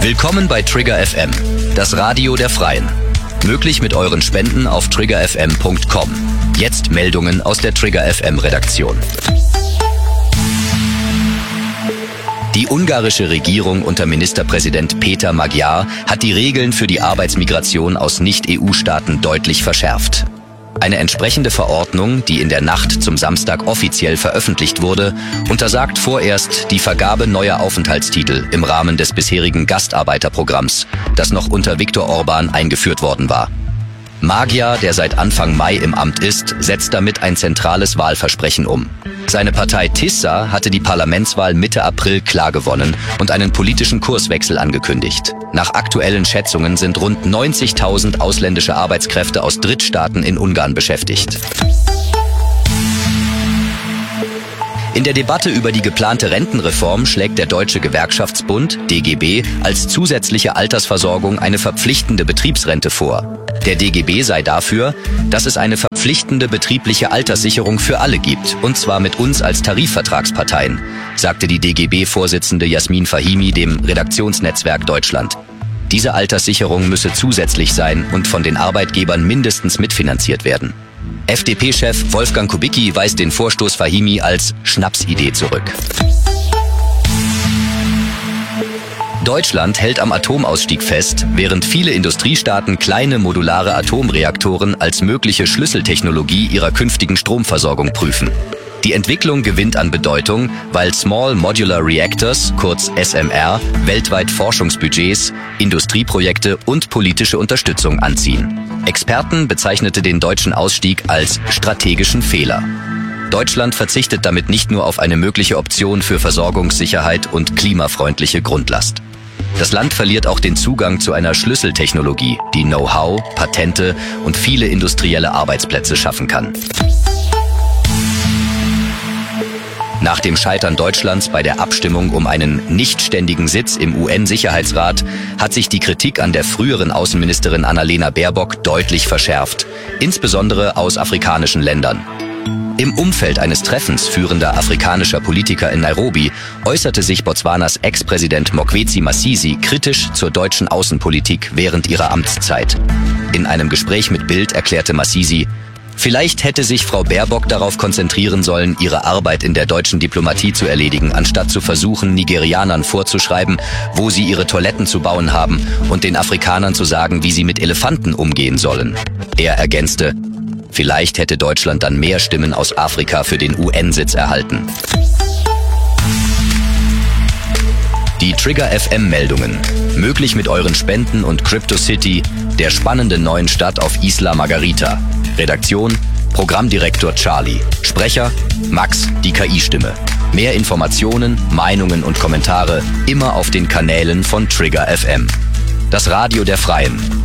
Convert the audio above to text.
Willkommen bei Trigger FM, das Radio der Freien. Möglich mit euren Spenden auf triggerfm.com. Jetzt Meldungen aus der Trigger FM Redaktion. Die ungarische Regierung unter Ministerpräsident Peter Magyar hat die Regeln für die Arbeitsmigration aus Nicht-EU-Staaten deutlich verschärft. Eine entsprechende Verordnung, die in der Nacht zum Samstag offiziell veröffentlicht wurde, untersagt vorerst die Vergabe neuer Aufenthaltstitel im Rahmen des bisherigen Gastarbeiterprogramms, das noch unter Viktor Orbán eingeführt worden war. Magyar, der seit Anfang Mai im Amt ist, setzt damit ein zentrales Wahlversprechen um. Seine Partei Tisza hatte die Parlamentswahl Mitte April klar gewonnen und einen politischen Kurswechsel angekündigt. Nach aktuellen Schätzungen sind rund 90.000 ausländische Arbeitskräfte aus Drittstaaten in Ungarn beschäftigt. In der Debatte über die geplante Rentenreform schlägt der Deutsche Gewerkschaftsbund, DGB, als zusätzliche Altersversorgung eine verpflichtende Betriebsrente vor. Der DGB sei dafür, dass es eine verpflichtende betriebliche Alterssicherung für alle gibt, und zwar mit uns als Tarifvertragsparteien, sagte die DGB-Vorsitzende Jasmin Fahimi dem Redaktionsnetzwerk Deutschland. Diese Alterssicherung müsse zusätzlich sein und von den Arbeitgebern mindestens mitfinanziert werden. FDP-Chef Wolfgang Kubicki weist den Vorstoß Fahimi als Schnapsidee zurück. Deutschland hält am Atomausstieg fest, während viele Industriestaaten kleine modulare Atomreaktoren als mögliche Schlüsseltechnologie ihrer künftigen Stromversorgung prüfen. Die Entwicklung gewinnt an Bedeutung, weil Small Modular Reactors, kurz SMR, weltweit Forschungsbudgets, Industrieprojekte und politische Unterstützung anziehen. Experten bezeichnete den deutschen Ausstieg als strategischen Fehler. Deutschland verzichtet damit nicht nur auf eine mögliche Option für Versorgungssicherheit und klimafreundliche Grundlast. Das Land verliert auch den Zugang zu einer Schlüsseltechnologie, die Know-how, Patente und viele industrielle Arbeitsplätze schaffen kann. Nach dem Scheitern Deutschlands bei der Abstimmung um einen nichtständigen Sitz im UN-Sicherheitsrat hat sich die Kritik an der früheren Außenministerin Annalena Baerbock deutlich verschärft, insbesondere aus afrikanischen Ländern. Im Umfeld eines Treffens führender afrikanischer Politiker in Nairobi äußerte sich Botswanas Ex-Präsident Mokwetsi Masisi kritisch zur deutschen Außenpolitik während ihrer Amtszeit. In einem Gespräch mit Bild erklärte Masisi: Vielleicht hätte sich Frau Baerbock darauf konzentrieren sollen, ihre Arbeit in der deutschen Diplomatie zu erledigen, anstatt zu versuchen, Nigerianern vorzuschreiben, wo sie ihre Toiletten zu bauen haben und den Afrikanern zu sagen, wie sie mit Elefanten umgehen sollen. Er ergänzte: Vielleicht hätte Deutschland dann mehr Stimmen aus Afrika für den UN-Sitz erhalten. Die Trigger FM-Meldungen. Möglich mit euren Spenden und CryptoCity, der spannenden neuen Stadt auf Isla Margarita. Redaktion: Programmdirektor Charlie. Sprecher: Max, die KI-Stimme. Mehr Informationen, Meinungen und Kommentare immer auf den Kanälen von Trigger FM. Das Radio der Freien.